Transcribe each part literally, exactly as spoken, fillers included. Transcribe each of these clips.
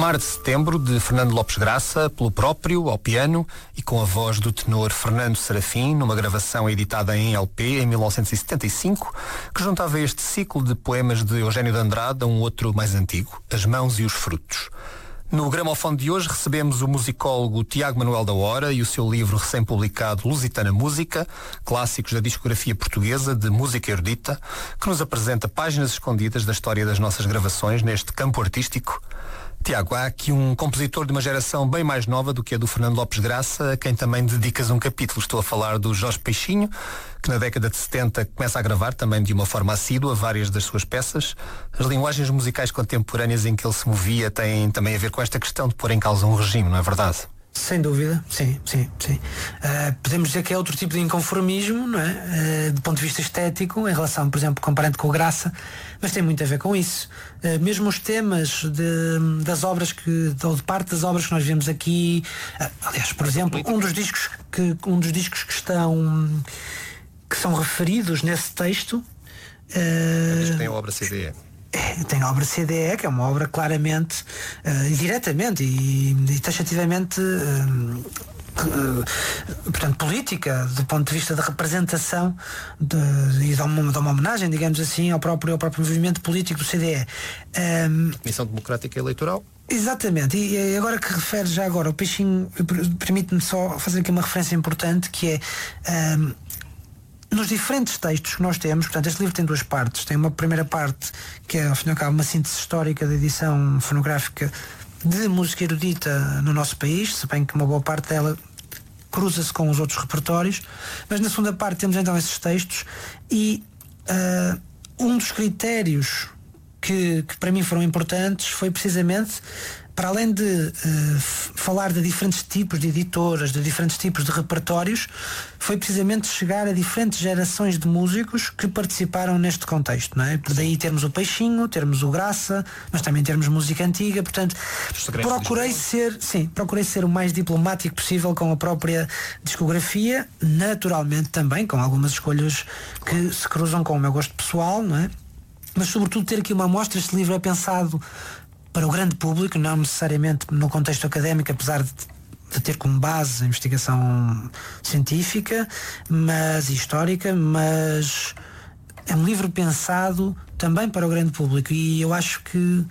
Mar de Setembro, de Fernando Lopes Graça, pelo próprio, ao piano e com a voz do tenor Fernando Serafim, numa gravação editada em L P em mil novecentos e setenta e cinco, que juntava este ciclo de poemas de Eugénio de Andrade a um outro mais antigo, As Mãos e os Frutos. No gramofone de hoje recebemos o musicólogo Tiago Manuel da Hora e o seu livro recém-publicado Lusitana Música, clássicos da discografia portuguesa de música erudita, que nos apresenta páginas escondidas da história das nossas gravações neste campo artístico. Tiago, há aqui um compositor de uma geração bem mais nova do que a do Fernando Lopes Graça, a quem também dedicas um capítulo. Estou a falar do Jorge Peixinho, que na década de setenta começa a gravar também de uma forma assídua várias das suas peças. As linguagens musicais contemporâneas em que ele se movia têm também a ver com esta questão de pôr em causa um regime, não é verdade? Sem dúvida, sim, sim, sim. Uh, podemos dizer que é outro tipo de inconformismo, não é? Uh, do ponto de vista estético, em relação, por exemplo, comparando com o Graça, mas tem muito a ver com isso. Uh, mesmo os temas de, das obras que, ou de parte das obras que nós vemos aqui, uh, aliás, por exemplo, um dos discos que, um dos discos que estão, que são referidos nesse texto. Uh, tem a obra C D E. É, tem a obra C D E, que é uma obra claramente, uh, diretamente e, e taxativamente uh, uh, portanto, política, do ponto de vista da representação de, e de uma, de uma homenagem, digamos assim, ao próprio, ao próprio movimento político do C D E. Um, Comissão Democrática Eleitoral. Exatamente, e agora que refere já agora, o Peixinho permite-me só fazer aqui uma referência importante, que é... Um, nos diferentes textos que nós temos, portanto, este livro tem duas partes. Tem uma primeira parte que é, ao fim e ao cabo, uma síntese histórica da edição fonográfica de música erudita no nosso país, se bem que uma boa parte dela cruza-se com os outros repertórios. Mas na segunda parte temos então esses textos e uh, um dos critérios que, que para mim foram importantes foi precisamente, para além de uh, falar de diferentes tipos de editoras, de diferentes tipos de repertórios, foi precisamente chegar a diferentes gerações de músicos que participaram neste contexto, não é? Daí termos o Peixinho, termos o Graça, mas também termos música antiga. Portanto, procurei ser, sim, procurei ser o mais diplomático possível com a própria discografia, naturalmente também com algumas escolhas que se cruzam com o meu gosto pessoal, não é? Mas sobretudo ter aqui uma amostra. Este livro é pensado para o grande público, não necessariamente no contexto académico, apesar de, de ter como base a investigação científica, mas histórica, mas é um livro pensado também para o grande público, e eu acho que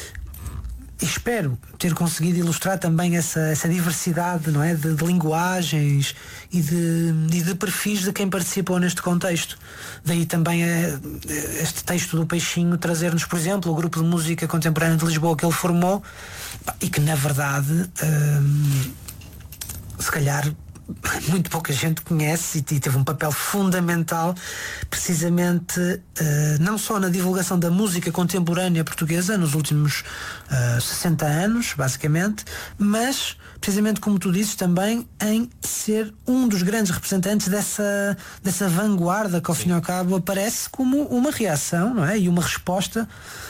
espero ter conseguido ilustrar também essa, essa diversidade, não é? de, de linguagens e de, e de perfis de quem participou neste contexto. Daí também é, este texto do Peixinho trazer-nos, por exemplo, o grupo de música contemporânea de Lisboa que ele formou, e que na verdade hum, se calhar muito pouca gente conhece, e teve um papel fundamental precisamente uh, não só na divulgação da música contemporânea portuguesa nos últimos uh, sessenta anos, basicamente, mas precisamente, como tu dizes, também em ser um dos grandes representantes dessa, dessa vanguarda que ao Sim. fim e ao cabo aparece como uma reação, não é? E uma resposta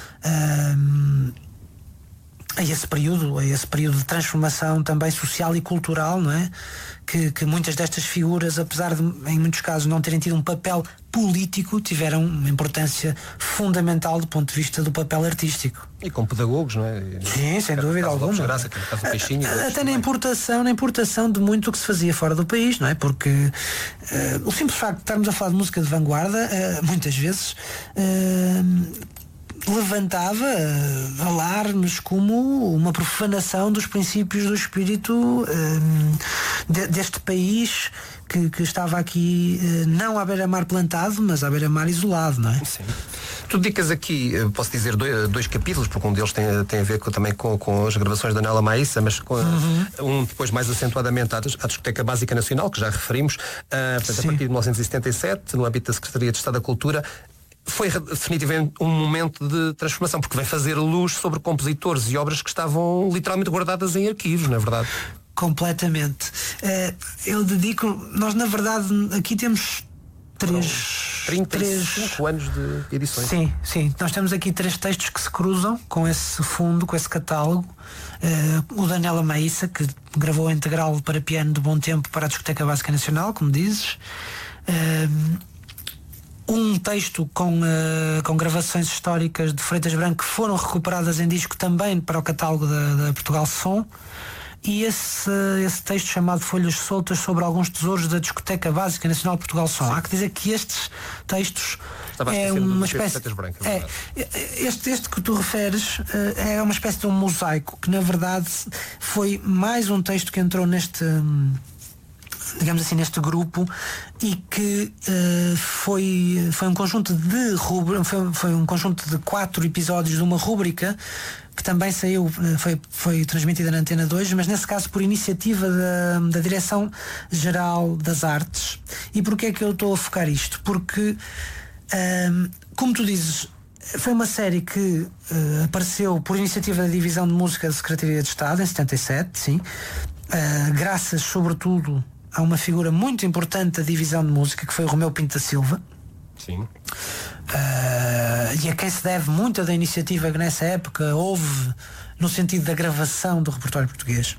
uh, a esse período, a esse período de transformação também social e cultural, não é? Que, que muitas destas figuras, apesar de em muitos casos não terem tido um papel político, tiveram uma importância fundamental do ponto de vista do papel artístico. E como pedagogos, não é? Sim, sem dúvida alguma. Graça, que no caso do Peixinho, até na importação, na importação de muito o que se fazia fora do país, não é? Porque uh, o simples facto de estarmos a falar de música de vanguarda, uh, muitas vezes uh, levantava uh, alarmes como uma profanação dos princípios do espírito uh, de, deste país que, que estava aqui uh, não à beira-mar plantado, mas à beira-mar isolado, não é? Sim. Tu dedicas aqui, posso dizer, dois, dois capítulos, porque um deles tem, tem a ver com, também com, com as gravações da Nela Maíssa, mas com, uhum. um depois mais acentuadamente à, à Discoteca Básica Nacional, que já referimos, uh, portanto, a partir de mil novecentos e setenta e sete, no âmbito da Secretaria de Estado da Cultura. Foi definitivamente um momento de transformação, porque vem fazer luz sobre compositores e obras que estavam literalmente guardadas em arquivos, não é verdade? Completamente. Uh, eu dedico, nós na verdade aqui temos três, trinta e cinco anos de edições. Sim, sim. Nós temos aqui três textos que se cruzam com esse fundo, com esse catálogo. Uh, o da Nela Maíssa, que gravou a integral para piano de Bom Tempo para a Discoteca Básica Nacional, como dizes. Uh, um texto com, uh, com gravações históricas de Freitas Branco que foram recuperadas em disco também para o catálogo da, da Portugal Som. E esse, esse texto chamado Folhas Soltas sobre alguns tesouros da Discoteca Básica Nacional de Portugal Som. Sim. Há que dizer que estes textos é uma espécie Brancas, é, este, este que tu referes é uma espécie de um mosaico que na verdade foi mais um texto que entrou neste, digamos assim, neste grupo, e que uh, foi, foi um conjunto de rubr... foi, foi um conjunto de quatro episódios de uma rúbrica que também saiu, foi, foi transmitida na Antena dois, mas nesse caso por iniciativa da, da Direção-Geral das Artes. E porquê é que eu estou a focar isto? Porque, um, como tu dizes, foi uma série que uh, apareceu por iniciativa da Divisão de Música da Secretaria de Estado em setenta e sete, sim, uh, graças sobretudo a uma figura muito importante da Divisão de Música, que foi o Romeu Pinto da Silva. Sim. Uh, e a quem se deve muita da iniciativa que nessa época houve no sentido da gravação do repertório português.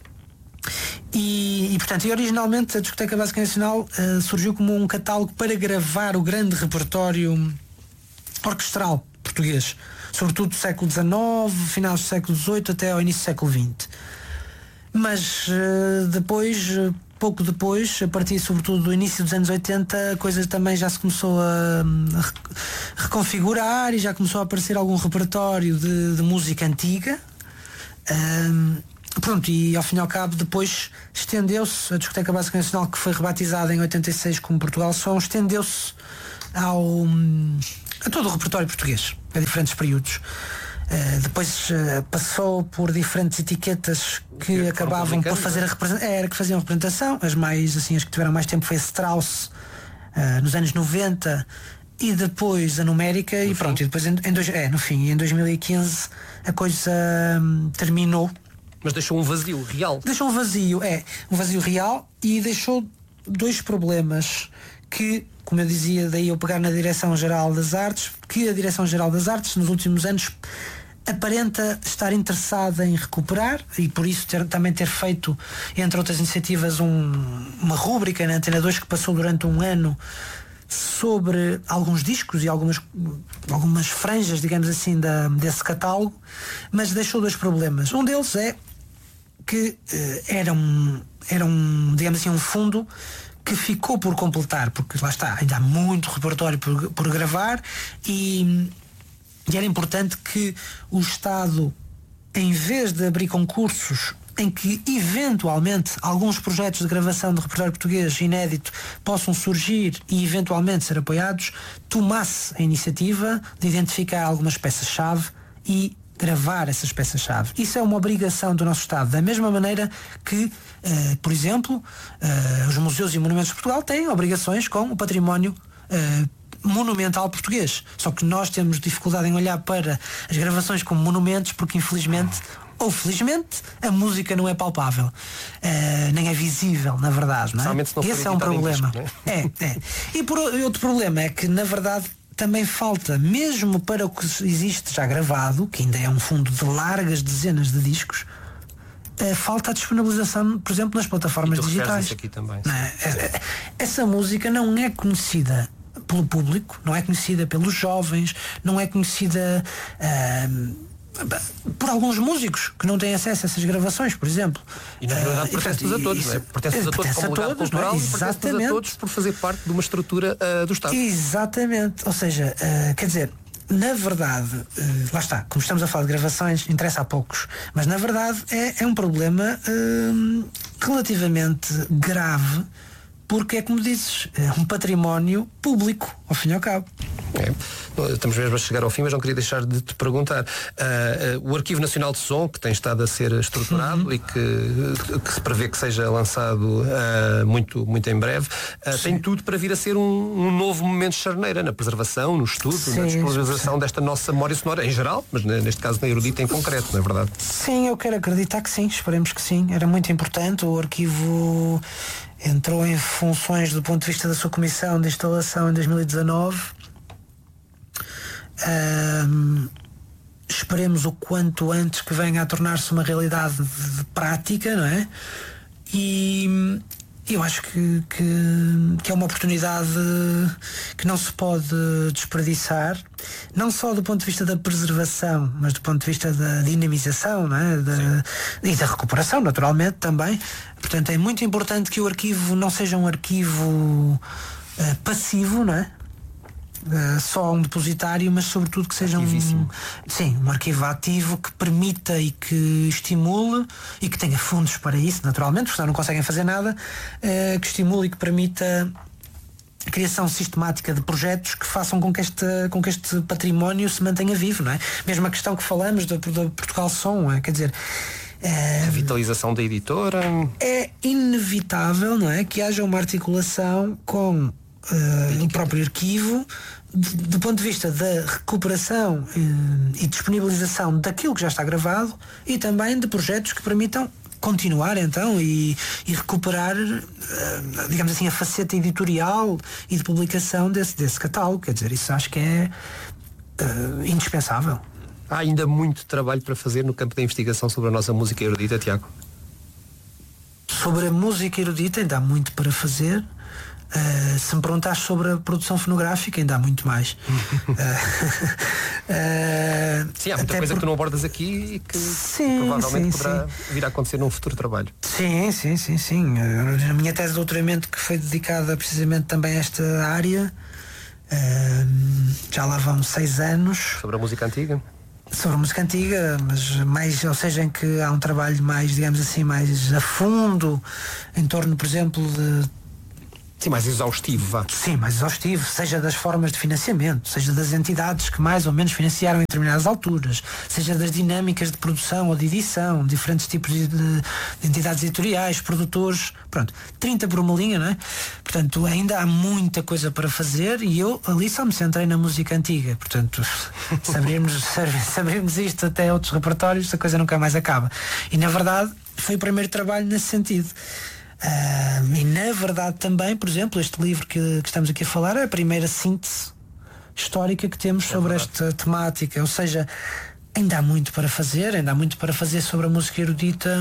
E, e portanto, e originalmente a Discoteca Básica Nacional uh, surgiu como um catálogo para gravar o grande repertório orquestral português, sobretudo do século dezenove, final do século dezoito até ao início do século vinte. Mas uh, depois, uh, pouco depois, a partir sobretudo do início dos anos oitenta, a coisa também já se começou a, a reconfigurar e já começou a aparecer algum repertório de, de música antiga. Um, pronto, e ao fim e ao cabo depois estendeu-se a Discoteca Básica Nacional, que foi rebatizada em oitenta e seis como Portugal Som, estendeu-se ao, a todo o repertório português, a diferentes períodos. Uh, depois uh, passou por diferentes etiquetas que, que acabavam por fazer a representação, era que faziam a representação. As mais, assim, as que tiveram mais tempo foi a Strauss uh, nos anos noventa, e depois a Numérica, no e fim. Pronto, e depois em, em dois, é, no fim, em dois mil e quinze a coisa um, terminou. Mas deixou um vazio real. Deixou um vazio, é, um vazio real, e deixou dois problemas que, como eu dizia, daí eu pegar na Direção-Geral das Artes, que a Direção-Geral das Artes nos últimos anos aparenta estar interessada em recuperar, e por isso ter, também ter feito, entre outras iniciativas, um, uma rúbrica na Antena dois que passou durante um ano sobre alguns discos e algumas, algumas franjas, digamos assim, da, desse catálogo, mas deixou dois problemas. Um deles é que eh, era, um, era um, digamos assim, um fundo que ficou por completar, porque lá está, ainda há muito repertório por, por gravar, e, e era importante que o Estado, em vez de abrir concursos em que eventualmente alguns projetos de gravação de repertório português inédito possam surgir e eventualmente ser apoiados, tomasse a iniciativa de identificar algumas peças-chave e gravar essas peças-chave. Isso é uma obrigação do nosso Estado, da mesma maneira que, uh, por exemplo, uh, os museus e monumentos de Portugal têm obrigações com o património uh, monumental português. Só que nós temos dificuldade em olhar para as gravações como monumentos, porque infelizmente, ou felizmente, a música não é palpável, uh, nem é visível, na verdade, não é? Esse é um problema. Disco, não é? É, é. E por outro problema é que, na verdade, também falta, mesmo para o que existe já gravado, que ainda é um fundo de largas dezenas de discos, uh, falta a disponibilização, por exemplo, nas plataformas digitais. Aqui também, é? Essa música não é conhecida pelo público, não é conhecida pelos jovens, não é conhecida uh, por alguns músicos que não têm acesso a essas gravações, por exemplo. E na verdade uh, pertence-nos a todos, não é? Pertence-nos a todos como legado cultural, e pertence-nos a todos por fazer parte de uma estrutura uh, do Estado. Exatamente. Ou seja, uh, quer dizer, na verdade, uh, lá está, como estamos a falar de gravações, interessa a poucos, mas na verdade é, é um problema uh, relativamente grave, porque é, como dizes, é um património público, ao fim e ao cabo. É. Estamos mesmo a chegar ao fim, mas não queria deixar de te perguntar. Uh, uh, o Arquivo Nacional de Som, que tem estado a ser estruturado, uhum, e que, que se prevê que seja lançado uh, muito, muito em breve, uh, tem tudo para vir a ser um, um novo momento de charneira na preservação, no estudo, sim, na disponibilização sim. desta nossa memória sonora em geral, mas neste caso na erudita em concreto, não é verdade? Sim, eu quero acreditar que sim, esperemos que sim. Era muito importante. O arquivo entrou em funções do ponto de vista da sua comissão de instalação em dois mil e dezanove. Um, esperemos o quanto antes que venha a tornar-se uma realidade de, de prática, não é? E, eu acho que, que, que é uma oportunidade que não se pode desperdiçar, não só do ponto de vista da preservação, mas do ponto de vista da dinamização, não é? da, e da recuperação, naturalmente, também. Portanto, é muito importante que o arquivo não seja um arquivo uh, passivo, não é? Uh, só um depositário, mas sobretudo que seja um, sim, um arquivo ativo que permita e que estimule e que tenha fundos para isso, naturalmente, porque senão não conseguem fazer nada, uh, que estimule e que permita a criação sistemática de projetos que façam com que este, com que este património se mantenha vivo, não é? Mesmo a questão que falamos da Portugal Som, é? Quer dizer, a vitalização da editora. É inevitável, não é, que haja uma articulação com Uh, o próprio arquivo do ponto de vista da recuperação uh, e disponibilização daquilo que já está gravado e também de projetos que permitam continuar então e, e recuperar uh, digamos assim a faceta editorial e de publicação desse, desse catálogo. Quer dizer, isso acho que é uh, indispensável. Há ainda muito trabalho para fazer no campo da investigação sobre a nossa música erudita, Tiago? Sobre a música erudita ainda há muito para fazer. Uh, se me perguntares sobre a produção fonográfica, ainda há muito mais. uh, uh, sim, há muita coisa por... que tu não abordas aqui e que sim, provavelmente sim, poderá sim. vir a acontecer num futuro trabalho. Sim, sim, sim, sim. Uh, a minha tese de doutoramento, que foi dedicada precisamente também a esta área, uh, já lá vão seis anos. Sobre a música antiga? Sobre a música antiga, mas mais, ou seja, em que há um trabalho mais, digamos assim, mais a fundo, em torno, por exemplo, de sim, mais exaustivo, vá. Sim, mais exaustivo, seja das formas de financiamento, seja das entidades que mais ou menos financiaram em determinadas alturas, seja das dinâmicas de produção ou de edição, diferentes tipos de, de entidades editoriais, produtores, pronto, trinta por uma linha, não é? Portanto, ainda há muita coisa para fazer e eu ali só me centrei na música antiga, portanto, se abrirmos, se abrirmos isto até outros repertórios, a coisa nunca mais acaba. E na verdade, foi o primeiro trabalho nesse sentido. Uh, e na verdade também, por exemplo, este livro que, que estamos aqui a falar é a primeira síntese histórica que temos é sobre verdade. Esta temática, ou seja, ainda há muito para fazer, ainda há muito para fazer sobre a música erudita,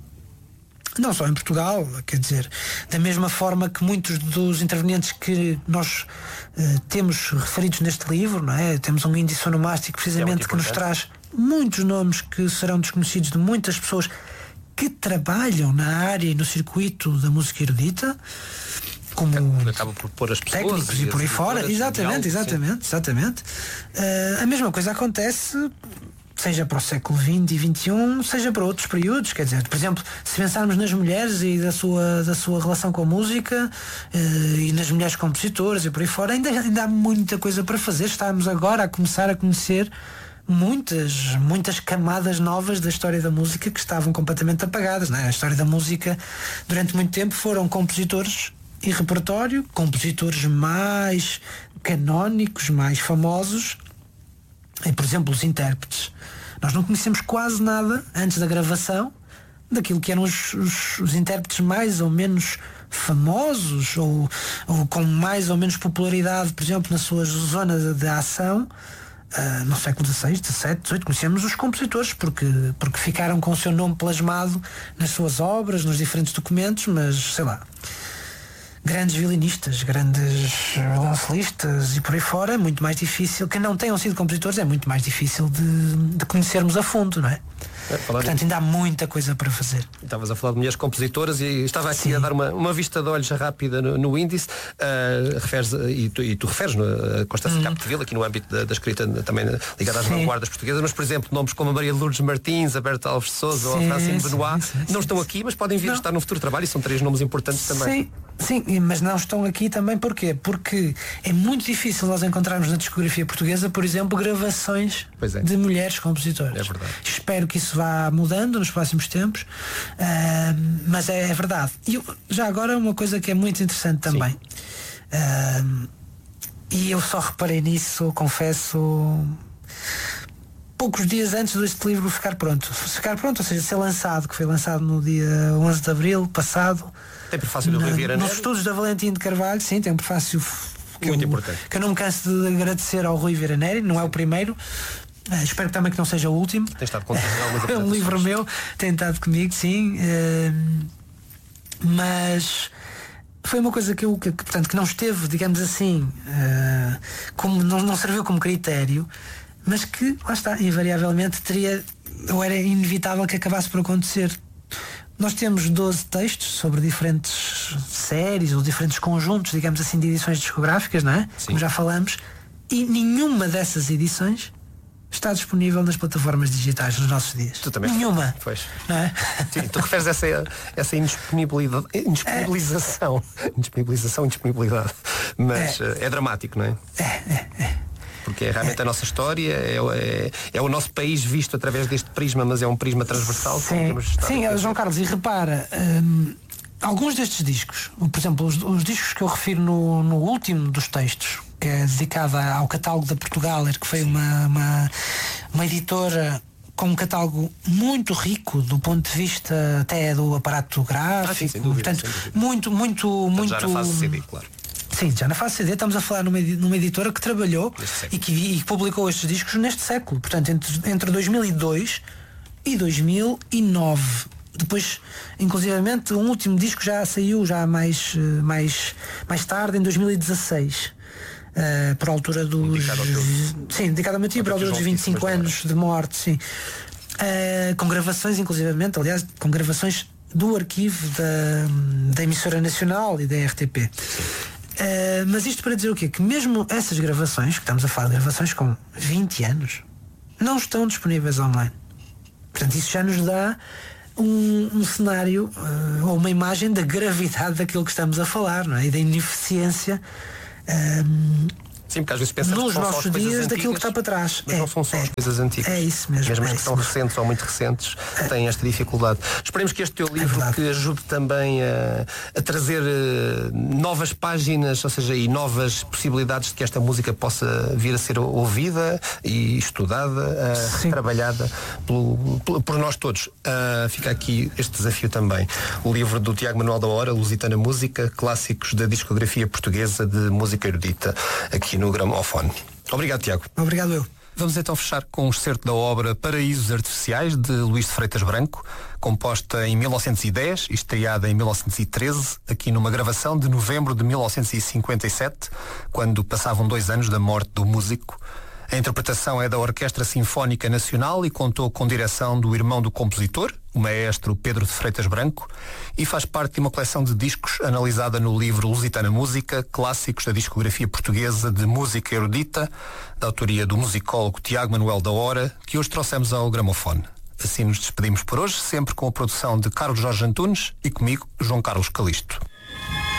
não só em Portugal, quer dizer, da mesma forma que muitos dos intervenientes que nós uh, temos referidos neste livro, não é? Temos um índice onomástico precisamente é que nos traz muitos nomes que serão desconhecidos de muitas pessoas que trabalham na área e no circuito da música erudita, como acaba por pôr as pessoas técnicos e, e por aí fora. Exatamente, exatamente, exatamente. Uh, a mesma coisa acontece, seja para o século vinte e vinte e um, seja para outros períodos. Quer dizer, por exemplo, se pensarmos nas mulheres e da sua, da sua relação com a música, uh, e nas mulheres compositoras e por aí fora, ainda, ainda há muita coisa para fazer. Estamos agora a começar a conhecer muitas, muitas camadas novas da história da música que estavam completamente apagadas, não é? A história da música durante muito tempo foram compositores e repertório, compositores mais canónicos, mais famosos, e por exemplo os intérpretes. Nós não conhecemos quase nada antes da gravação daquilo que eram os, os, os intérpretes mais ou menos famosos ou, ou com mais ou menos popularidade, por exemplo, na sua zona de, de ação. Uh, no século dezasseis, dezassete, dezoito, conhecemos os compositores porque, porque ficaram com o seu nome plasmado nas suas obras, nos diferentes documentos, mas sei lá, grandes violinistas, grandes violoncelistas e por aí fora é muito mais difícil, que não tenham sido compositores, é muito mais difícil de, de conhecermos a fundo, não é? É, portanto, ainda há muita coisa para fazer. Estavas a falar de mulheres compositoras e estava aqui Sim. a dar uma, uma vista de olhos rápida no, no índice. Uh, referes, e, tu, e tu referes a Constância uhum. Capdeville, aqui no âmbito da, da escrita também ligada às sim. vanguardas portuguesas, mas por exemplo, nomes como a Maria Lourdes Martins, a Berta Alves de Souza ou a Francine Benoit sim, sim, não estão aqui, mas podem vir não. a estar no futuro trabalho e são três nomes importantes também. Sim. Sim, mas não estão aqui também porquê? Porque é muito difícil nós encontrarmos na discografia portuguesa, por exemplo, gravações é. de mulheres compositoras. É verdade. Espero que isso vá mudando nos próximos tempos, uh, mas é, é verdade. E eu, já agora uma coisa que é muito interessante também, uh, e eu só reparei nisso, confesso, poucos dias antes deste livro ficar pronto. Ficar pronto, ou seja, ser lançado, que foi lançado no dia onze de abril passado. Tem prefácio do Rui Vieira Nos estudos da Valentim de Carvalho, sim, tem um prefácio que muito eu, importante. Que eu não me canso de agradecer ao Rui Vieira Neri, não é o primeiro. Uh, espero também que não seja o último. Tem estado contigo em algumas é um livro meu, tem estado comigo, sim. Uh, mas foi uma coisa que eu que, portanto, que não esteve, digamos assim, uh, como, não, não serviu como critério, mas que, lá está, invariavelmente teria, ou era inevitável que acabasse por acontecer. Nós temos doze textos sobre diferentes séries ou diferentes conjuntos, digamos assim, de edições discográficas, não é? Sim. Como já falamos, e nenhuma dessas edições está disponível nas plataformas digitais nos nossos dias. Tu também. Nenhuma. Pois. Não é? Sim, tu referes essa, essa indisponibilidade, indisponibilização. É. Indisponibilização, indisponibilidade. Mas é. é dramático, não é? É, é, é. Porque é realmente é. a nossa história, é, é, é o nosso país visto através deste prisma, mas é um prisma transversal. Sim, Sim João Carlos, e repara, hum, alguns destes discos, por exemplo, os, os discos que eu refiro no, no último dos textos, que é dedicado ao catálogo da Portugaler, que foi uma, uma, uma editora com um catálogo muito rico do ponto de vista até do aparato gráfico, ah, sim, sem dúvida, portanto, sem dúvida. muito, muito, muito. Já na fase C D, claro. Sim, já na fase C D estamos a falar numa, numa editora que trabalhou e que, e que publicou estes discos neste século, portanto, entre, entre dois mil e dois e dois mil e nove. Depois, inclusivamente, um último disco já saiu já mais, mais, mais tarde, em dois mil e dezasseis. Uh, por altura dos. Dedicado ao teu... Sim, dedicado ao meu tio, por altura dos vinte e cinco anos de morte, sim. Uh, com gravações, inclusivamente, aliás, com gravações do arquivo da, da emissora nacional e da R T P. Uh, mas isto para dizer o quê? Que mesmo essas gravações, que estamos a falar de gravações com vinte anos, não estão disponíveis online. Portanto, isso já nos dá um, um cenário uh, ou uma imagem da gravidade daquilo que estamos a falar, não é? E da ineficiência. Um, Sim, porque às vezes pensamos nos que são nossos só as dias coisas daquilo antigas, que está para trás. mas é, não são só é, as coisas antigas. É isso mesmo. Mesmo é as que isso são mesmo. recentes ou muito recentes é. têm esta dificuldade. Esperemos que este teu livro é que ajude também a, a trazer uh, novas páginas, ou seja, e novas possibilidades de que esta música possa vir a ser ouvida e estudada, uh, trabalhada pelo, pelo, por nós todos. Uh, fica aqui este desafio também. O livro do Tiago Manuel da Hora, Lusitana Música, clássicos da discografia portuguesa de música erudita, aqui no Gramofone. Obrigado, Tiago. Obrigado eu. Vamos então fechar com um excerto da obra Paraísos Artificiais, de Luís de Freitas Branco, composta em mil novecentos e dez e estreada em mil novecentos e treze, aqui numa gravação de novembro de mil novecentos e cinquenta e sete, quando passavam dois anos da morte do músico. A interpretação é da Orquestra Sinfónica Nacional e contou com direção do irmão do compositor, o maestro Pedro de Freitas Branco, e faz parte de uma coleção de discos analisada no livro Lusitana Música, clássicos da discografia portuguesa de música erudita, da autoria do musicólogo Tiago Manuel da Hora, que hoje trouxemos ao Gramofone. Assim nos despedimos por hoje, sempre com a produção de Carlos Jorge Antunes e comigo, João Carlos Calisto.